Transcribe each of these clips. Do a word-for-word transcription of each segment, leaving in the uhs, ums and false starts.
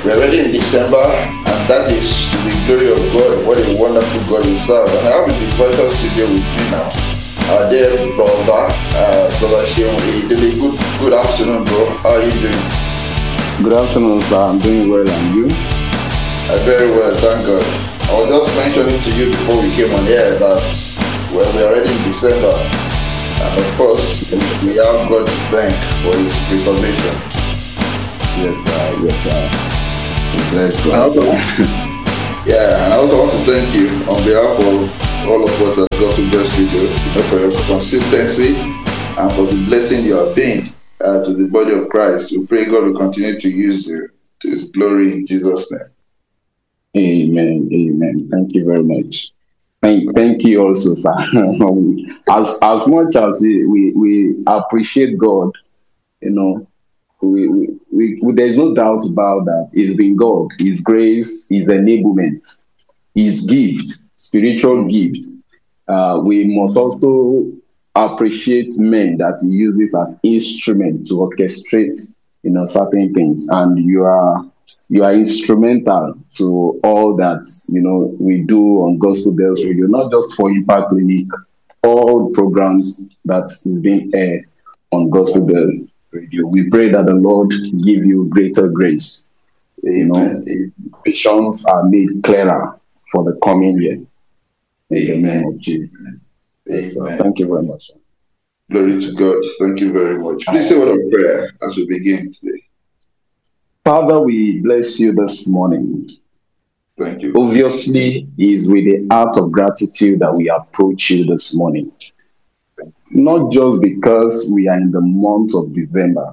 We're already in December, and that is to the glory of God. What a wonderful God we serve. And I have in the virtual studio with me now, our dear brother, uh, brother Sheon. Good, good afternoon, bro. How are you doing? Good afternoon, sir. I'm doing well, and you? Uh, very well, thank God. I was just mentioning to you before we came on air that well, we're already in December, and of course, we have God to thank for His preservation. Yes, sir. Yes, sir. Bless God. Yeah, and I also want to thank you on behalf of all of us at Gospel Best Studio, you know, for your consistency and for the blessing you have been uh, to the body of Christ. We pray God will continue to use you to His glory in Jesus' name. Amen. Amen. Thank you very much. Thank, thank you also, sir. as as much as we, we, we appreciate God, you know, we, we, we, we there's no doubt about that. It's been God, His grace, His enablement, His gift, spiritual gift. Uh, we must also appreciate men that He uses as instruments to orchestrate, you know, certain things. And you are you are instrumental to all that, you know, we do on Gospel Bells Radio, not just for Impact Clinic, all programs that is being aired on Gospel Bells Radio. We pray that the Lord give you greater grace. You know, visions are made clearer for the coming year. In the name of Jesus. Yes, sir. Thank you very much, sir. Glory to God. Thank you very much. Please say a word of prayer as we begin today. Father, we bless you this morning. Thank you. Obviously, it's with the heart of gratitude that we approach you this morning. Not just because we are in the month of December,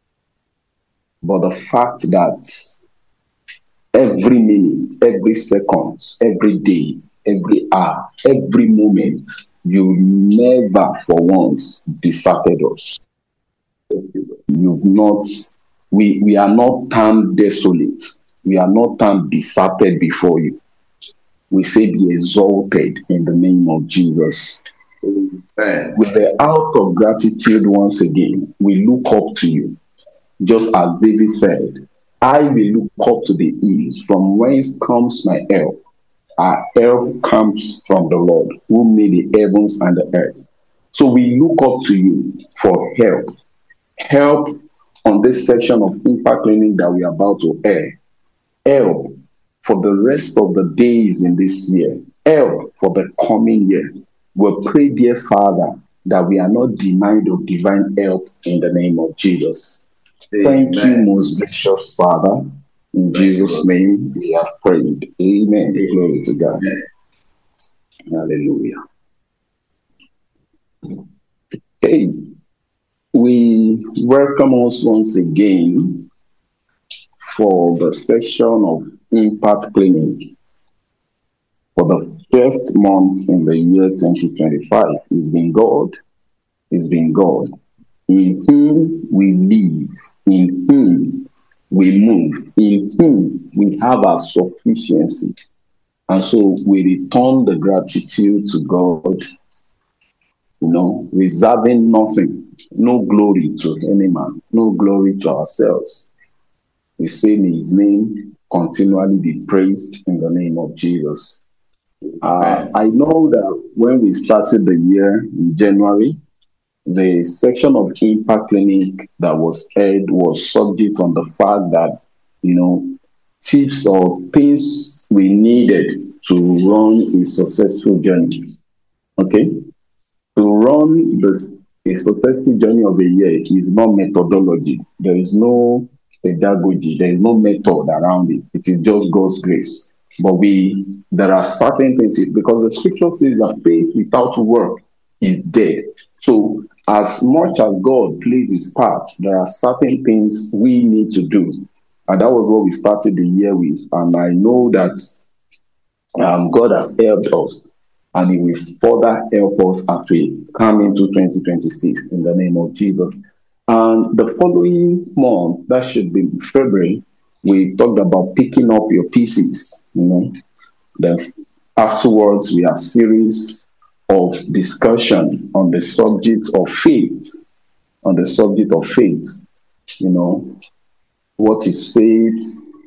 but the fact that every minute, every second, every day, every hour, every moment, you never for once deserted us. You've not, we, we are not termed desolate. We are not termed deserted before you. We say be exalted in the name of Jesus. Amen. With the heart of gratitude once again, we look up to you. Just as David said, I will look up to the hills, from whence comes my help. Our help comes from the Lord, who made the heavens and the earth. So we look up to you for help. Help on this section of Impact Clinic that we are about to air. Help for the rest of the days in this year. Help for the coming year. We pray, dear Father, that we are not denied of divine help in the name of Jesus. Amen. Thank you, most gracious Father. In Thank Jesus' you, name we have prayed. Amen. Amen. Glory to God. Amen. Hallelujah. Okay. We welcome us once again for the section of Impact Clinic for the twelfth month in the year twenty twenty-five. It's been God. It's been God. In whom we live, in whom we move, in whom we have our sufficiency. And so we return the gratitude to God, you know, reserving nothing, no glory to any man, no glory to ourselves. We say may His name continually be praised in the name of Jesus. Uh, I know that when we started the year in January, the section of Impact Clinic that was aired was subject on the fact that, you know, tips or things we needed to run a successful journey. Okay? To run the a successful journey of a year is not methodology. There is no pedagogy. There is no method around it. It is just God's grace. But we, there are certain things, because the scripture says that faith without work is dead. So as much as God plays His part, there are certain things we need to do. And that was what we started the year with. And I know that um, God has helped us, and He will further help us as we come into twenty twenty-six in the name of Jesus. And the following month, that should be February, we talked about picking up your pieces. You know, then afterwards we have series of discussion on the subject of faith, on the subject of faith. You know, what is faith?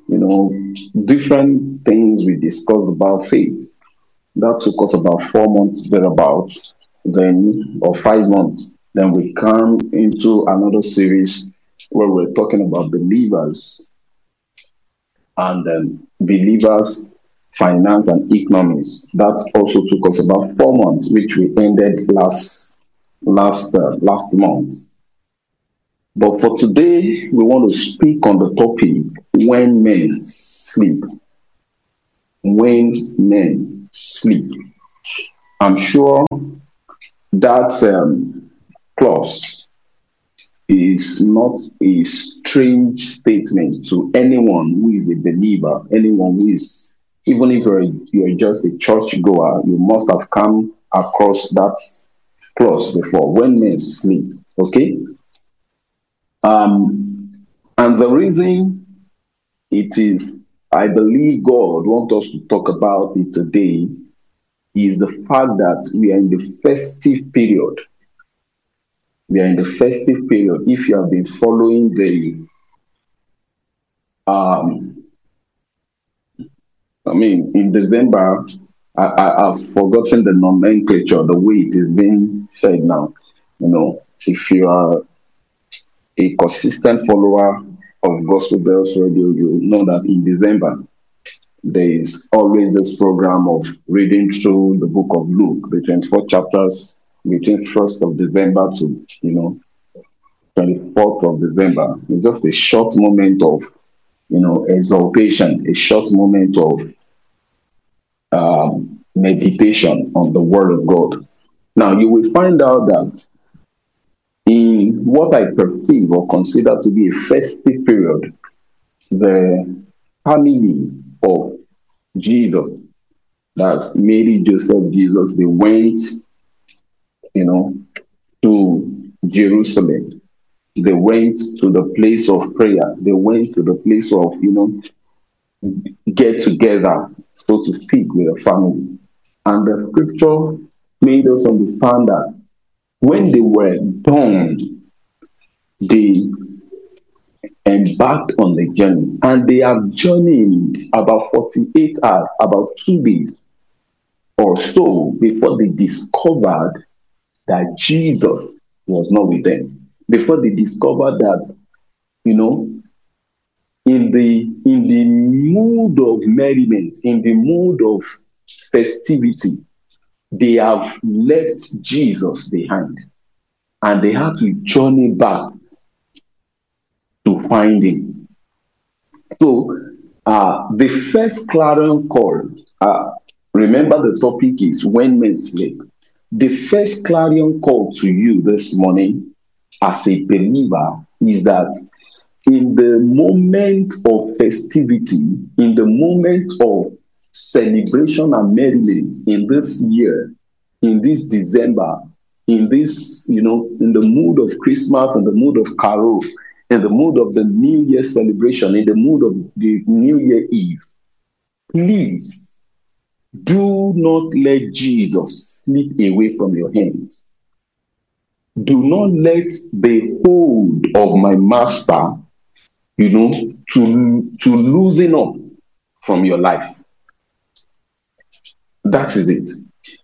you know, different things we discussed about faith. That took us about four months thereabouts, then or five months. Then we come into another series where we're talking about believers and um, believers, finance and economics. That also took us about four months, which we ended last last uh, last month. But for today, we want to speak on the topic when men sleep. When men sleep. I'm sure that um, clause is not a strange statement to anyone who is a believer, anyone who is, even if you're, you're just a church goer, you must have come across that clause before, when men sleep, okay? Um, and the reason it is, I believe God wants us to talk about it today is the fact that we are in the festive period. We are in the festive period. If you have been following the, um, I mean, in December, I, I, I've forgotten the nomenclature, the way it is being said now. You know, if you are a consistent follower of Gospel Bells Radio, you know that in December, there is always this program of reading through the book of Luke, the twenty-four chapters, between first of December to, you know, twenty-fourth of December. It's just a short moment of, you know, exaltation, a short moment of um, meditation on the Word of God. Now, you will find out that in what I perceive or consider to be a festive period, the family of Jesus, that's Mary, Joseph, Jesus, they went, you know, to Jerusalem. They went to the place of prayer. They went to the place of, you know, get together, so to speak, with the family. And the scripture made us understand that when they were done, they embarked on the journey, and they have journeyed about forty-eight hours, about two days or so, before they discovered that Jesus was not with them. Before they discovered that, you know, in the in the mood of merriment, in the mood of festivity, they have left Jesus behind, and they had to journey back to find him. So, uh, the first clarion call, uh, remember the topic is when men sleep. The first clarion call to you this morning as a believer is that in the moment of festivity, in the moment of celebration and merriment in this year, in this December, in this, you know, in the mood of Christmas, in the mood of Carol, in the mood of the New Year celebration, in the mood of the New Year Eve, please do not let Jesus slip away from your hands. Do not let the hold of my master, you know, to, to loosen up from your life. That is it.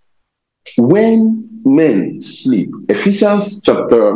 When men sleep, Ephesians chapter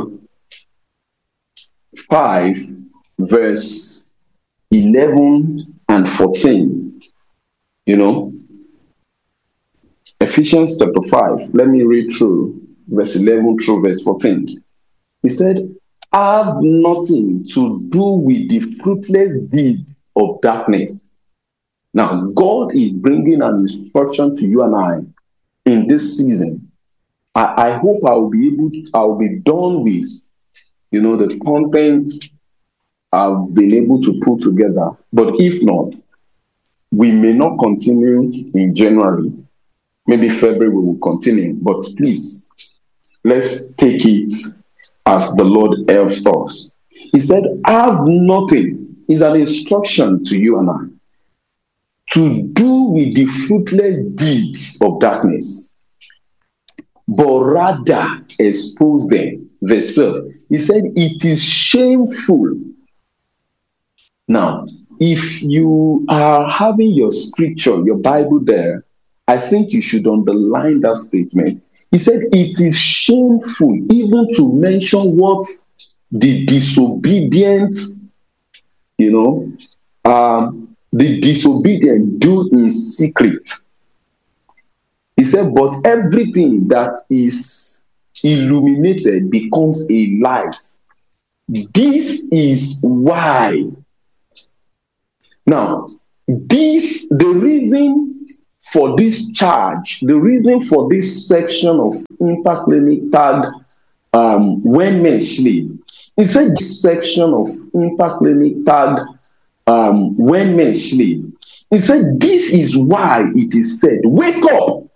five, verse eleven and fourteen, you know, Ephesians chapter five, let me read through verse eleven through verse fourteen. He said, have nothing to do with the fruitless deed of darkness. Now, God is bringing an instruction to you and I in this season. I, I hope I will be able to, I will be done with, you know, the content I've been able to put together. But if not, we may not continue in January. Maybe February we will continue. But please, let's take it as the Lord helps us. He said, have nothing is an instruction to you and I to do with the fruitless deeds of darkness, but rather expose them. Verse twelve, he said, it is shameful. Now, if you are having your scripture, your Bible there, I think you should underline that statement. He said, it is shameful even to mention what the disobedient, you know, um, the disobedient do in secret. He said, but everything that is illuminated becomes a light. This is why. Now, this, the reason for this charge, the reason for this section of Impact Clinic tagged um, When Men Sleep, he said this section of Impact Clinic tagged um, When Men Sleep, he said this is why it is said, wake up,